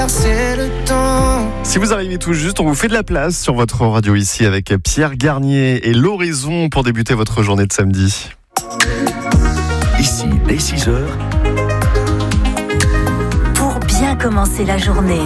C'est le temps. Si vous arrivez tout juste, on vous fait de la place sur votre radio ici avec Pierre Garnier et l'Horizon pour débuter votre journée de samedi. Ici, dès 6h. Pour bien commencer la journée.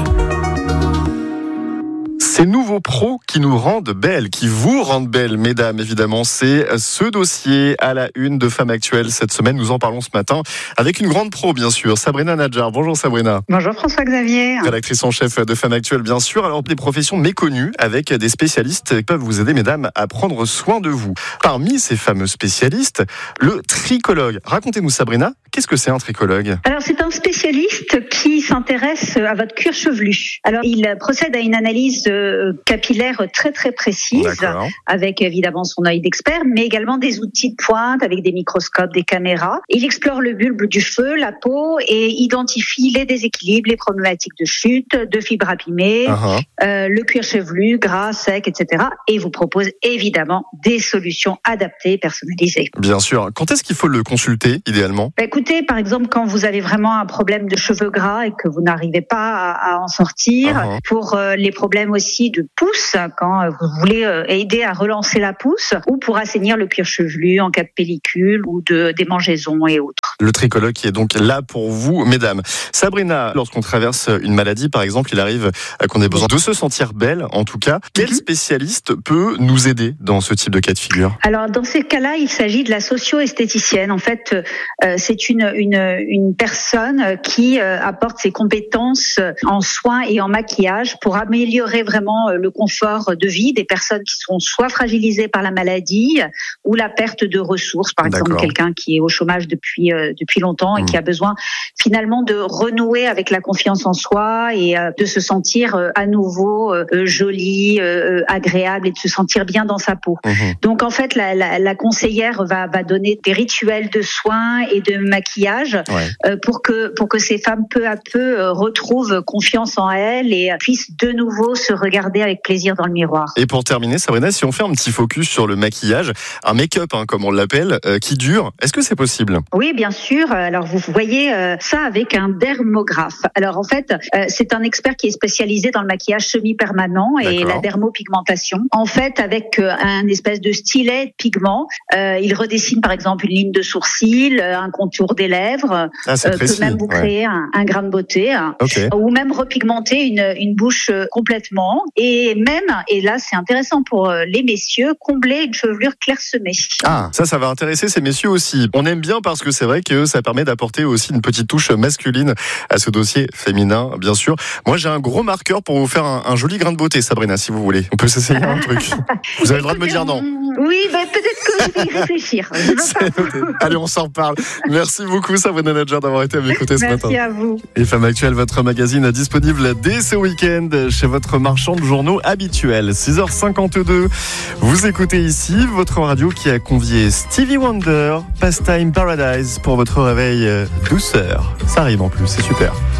Ces nouveaux pros qui nous rendent belles, qui vous rendent belles, mesdames, évidemment, c'est ce dossier à la une de Femmes Actuelles cette semaine. Nous en parlons ce matin avec une grande pro, bien sûr, Sabrina Nadjar. Bonjour Sabrina. Bonjour François-Xavier. Rédactrice en chef de Femmes Actuelles, bien sûr. Alors, des professions méconnues avec des spécialistes qui peuvent vous aider, mesdames, à prendre soin de vous. Parmi ces fameux spécialistes, le tricologue. Racontez-nous, Sabrina, qu'est-ce que c'est un tricologue ? Alors, c'est un spécialiste qui s'intéresse à votre cuir chevelu. Alors, il procède à une analyse capillaire très très précise. D'accord. Avec évidemment son œil d'expert, mais également des outils de pointe avec des microscopes, des caméras. Il explore le bulbe du cheveu, la peau et identifie les déséquilibres, les problématiques de chute, de fibres abîmées, le cuir chevelu, gras, sec, etc. Et vous propose évidemment des solutions adaptées, personnalisées. Bien sûr. Quand est-ce qu'il faut le consulter, idéalement ? Écoutez, par exemple, quand vous avez vraiment un problème de cheveux gras et que vous n'arrivez pas à en sortir, pour les problèmes aussi de pouce, quand vous voulez aider à relancer la pousse, ou pour assainir le cuir chevelu en cas de pellicule ou de démangeaisons et autres. Le tricologue qui est donc là pour vous, mesdames. Sabrina, lorsqu'on traverse une maladie, par exemple, il arrive qu'on ait besoin de se sentir belle, en tout cas. Quel spécialiste peut nous aider dans ce type de cas de figure ? Alors, dans ces cas-là, il s'agit de la socio-esthéticienne. En fait, c'est une personne qui apporte ses compétences en soins et en maquillage pour améliorer vraiment le confort de vie des personnes qui sont soit fragilisées par la maladie ou la perte de ressources. Par exemple, quelqu'un qui est au chômage depuis longtemps et qui a besoin finalement de renouer avec la confiance en soi et de se sentir à nouveau jolie, agréable et de se sentir bien dans sa peau. Donc en fait, la conseillère va donner des rituels de soins et de maquillage pour que ces femmes peu à peu retrouvent confiance en elles et puissent de nouveau se regarder avec plaisir dans le miroir. Et pour terminer, Sabrina, si on fait un petit focus sur le maquillage, un make-up, comme on l'appelle, qui dure, est-ce que c'est possible ? Oui, bien sûr. Alors, vous voyez ça avec un dermographe. Alors, en fait, c'est un expert qui est spécialisé dans le maquillage semi-permanent et la dermopigmentation. En fait, avec un espèce de stylet de pigment, il redessine, par exemple, une ligne de sourcil, un contour des lèvres, peut même vous créer un grain de beauté, ou même repigmenter une bouche complètement. Et même, et là c'est intéressant pour les messieurs, combler une chevelure clairsemée. Ah, ça va intéresser ces messieurs aussi. On aime bien parce que c'est vrai que ça permet d'apporter aussi une petite touche masculine à ce dossier féminin, bien sûr. Moi j'ai un gros marqueur pour vous faire un joli grain de beauté, Sabrina, si vous voulez. On peut s'essayer un truc. Vous avez le droit de me dire non. Oui, peut-être que je vais y réfléchir. Allez, on s'en reparle. Merci beaucoup Sabrina Nadjar d'avoir été à mes côtés ce matin. Merci à vous. Et Femmes Actuelles, votre magazine disponible dès ce week-end chez votre marchand de journaux habituel. 6h52. Vous écoutez ici votre radio qui a convié Stevie Wonder, Pastime Paradise pour votre réveil douceur. Ça rime en plus, c'est super.